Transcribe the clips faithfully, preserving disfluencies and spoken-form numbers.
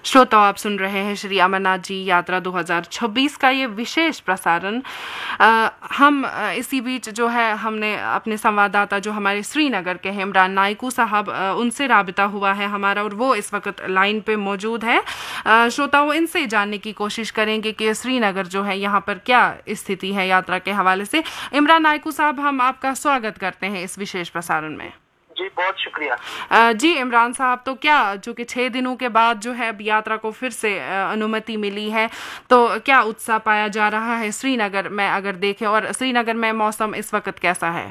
श्रोता, आप सुन रहे हैं श्री अमरनाथ जी यात्रा दो हज़ार छब्बीस का ये विशेष प्रसारण। आ, हम इसी बीच जो है हमने अपने संवाददाता जो हमारे श्रीनगर के हैं इमरान नायकू साहब, उनसे राबिता हुआ है हमारा और वो इस वक्त लाइन पे मौजूद है। श्रोताओं, इनसे जानने की कोशिश करेंगे कि श्रीनगर जो है यहाँ पर क्या स्थिति है यात्रा के हवाले से। इमरान नायकू साहब, हम आपका स्वागत करते हैं इस विशेष प्रसारण में। जी, बहुत शुक्रिया। जी इमरान साहब, तो क्या जो कि छः दिनों के बाद जो है अब यात्रा को फिर से अनुमति मिली है, तो क्या उत्साह पाया जा रहा है श्रीनगर में अगर देखें, और श्रीनगर में मौसम इस वक्त कैसा है?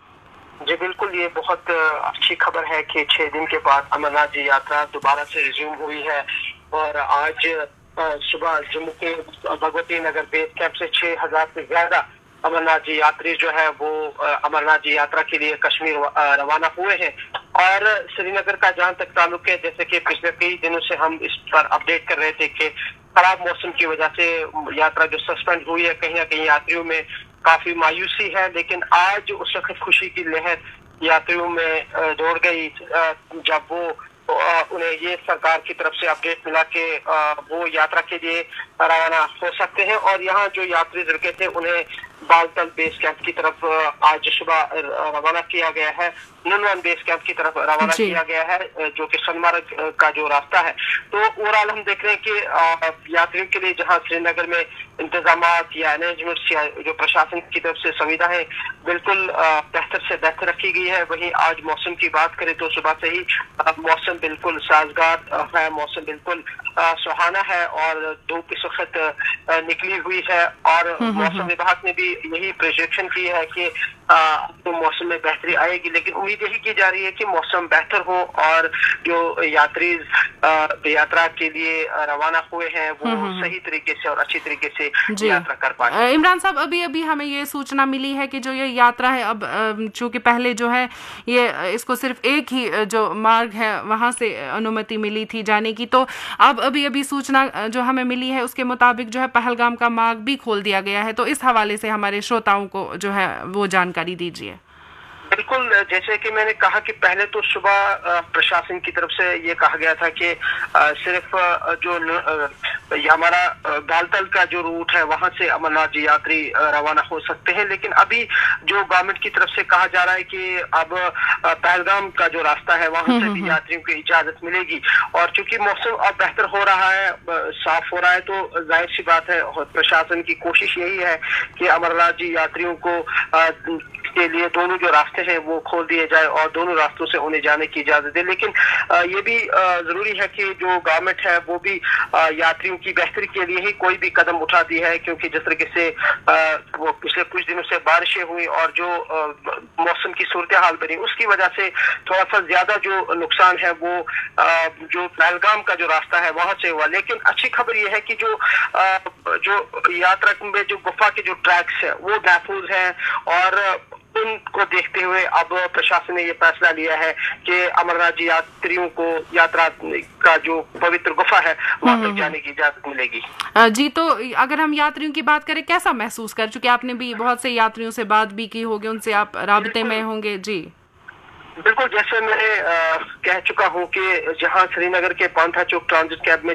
जी बिल्कुल, ये बहुत अच्छी खबर है कि छः दिन के बाद अमरनाथ जी यात्रा दोबारा से रिज्यूम हुई है। और आज सुबह जम्मू के भगवती नगर बेस कैंप से छः हजार से ज्यादा अमरनाथ जी यात्री जो है वो अमरनाथ जी यात्रा के लिए कश्मीर रवाना हुए हैं। और श्रीनगर का जहां तक ताल्लुक है, जैसे कि पिछले कई दिनों से हम इस पर अपडेट कर रहे थे कि खराब मौसम की वजह से यात्रा जो सस्पेंड हुई है, कहीं ना कहीं यात्रियों में काफी मायूसी है। लेकिन आज उस वक्त खुशी की लहर यात्रियों में दौड़ गई जब वो उन्हें ये सरकार की तरफ से अपडेट मिला कि वो यात्रा के लिए रवाना हो सकते हैं। और यहाँ जो यात्री रुके थे उन्हें बालतल बेस कैंप की तरफ आज सुबह रवाना किया गया है, नुनवन बेस कैंप की तरफ रवाना किया गया है, जो कि सोनमार्ग का जो रास्ता है। तो ओवरऑल हम देख रहे हैं कि यात्रियों के लिए जहां श्रीनगर में इंतजाम या अरेंजमेंट्स या जो प्रशासन की तरफ से सुविधाएं बिल्कुल बेहतर से बेहतर रखी गई है, वहीं आज मौसम की बात करें तो सुबह से ही मौसम बिल्कुल साजगार है, मौसम बिल्कुल सुहाना है और धूप इस वक्त निकली हुई है। और मौसम विभाग ने भी यही प्रोजेक्शन की है कि तो मौसम में बेहतरी आएगी, लेकिन उम्मीद यही की जा रही है कि मौसम बेहतर हो और जो यात्री यात्रा के लिए रवाना हुए हैं वो सही तरीके से और अच्छी तरीके से यात्रा कर पाए। इमरान साहब, अभी अभी हमें ये सूचना मिली है कि जो ये यात्रा है अब चूंकि पहले जो है ये इसको सिर्फ एक ही जो मार्ग है वहां से अनुमति मिली थी जाने की, तो अब अभी अभी सूचना जो हमें मिली है उसके मुताबिक जो है पहलगाम का मार्ग भी खोल दिया गया है। तो इस हवाले से हमारे श्रोताओं को जो है वो जानकारी दीजिए। बिल्कुल, जैसे कि मैंने कहा कि पहले तो सुबह प्रशासन की तरफ से ये कहा गया था कि सिर्फ जो हमारा बालतल का जो रूट है वहां से अमरनाथ जी यात्री रवाना हो सकते हैं, लेकिन अभी जो गवर्नमेंट की तरफ से कहा जा रहा है कि अब पहलगाम का जो रास्ता है वहां से भी यात्रियों को इजाजत मिलेगी। और चूंकि मौसम अब बेहतर हो रहा है, साफ हो रहा है, तो जाहिर सी बात है प्रशासन की कोशिश यही है कि अमरनाथ जी यात्रियों को के लिए दोनों जो रास्ते हैं वो खोल दिए जाए और दोनों रास्तों से उन्हें जाने की इजाजत दे। लेकिन ये भी जरूरी है कि जो गवर्नमेंट है वो भी यात्रियों की बेहतरी के लिए ही कोई भी कदम उठाती है, क्योंकि जिस तरीके से वो पिछले कुछ दिनों से बारिशें हुई और जो मौसम की सूरत हाल बनी उसकी वजह से थोड़ा सा ज्यादा जो नुकसान है वो जो पहलगाम का जो रास्ता है वहां से हुआ। लेकिन अच्छी खबर ये है कि जो जो यात्रा में जो गुफा के जो ट्रैक्स है वो महफूज है और उनको देखते हुए अब प्रशासन ने ये फैसला लिया है कि अमरनाथ जी यात्रियों को यात्रा का जो पवित्र गुफा है वहां तक जाने की इजाजत मिलेगी। जी, तो अगर हम यात्रियों की बात करें, कैसा महसूस कर चुके? आपने भी बहुत से यात्रियों से बात भी की होगी, उनसे आप राबते में होंगे। जी बिल्कुल, जैसे मैंने कह चुका हूँ कि जहाँ श्रीनगर के पांथा चौक ट्रांजिट कैंप में